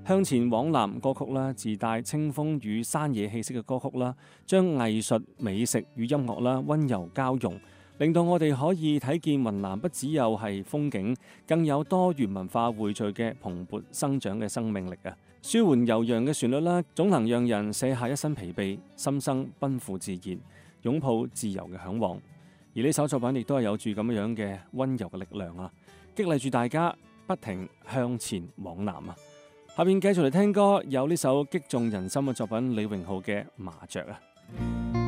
向前往南歌曲啦，自帶清風與山野氣息嘅歌曲啦，將藝術、美食與音樂啦溫柔交融，令到我哋可以睇見雲南不只有係風景，更有多元文化匯聚嘅蓬勃生長嘅生命力啊！舒緩悠揚嘅旋律啦，總能讓人卸下一身疲憊，心生奔赴自然，擁抱自由嘅嚮往。而呢首作品亦都係有住咁樣嘅溫柔嘅力量啊，激勵住大家不停向前往南啊！下面繼續嚟聽歌，有呢首擊中人心嘅作品，李榮浩嘅《麻雀》啊。